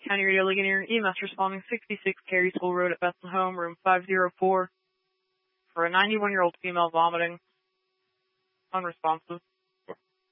County Radio Ligonier, EMS responding 66 Cary School Road at Bethel Home, room 504, for a 91-year-old female vomiting, unresponsive.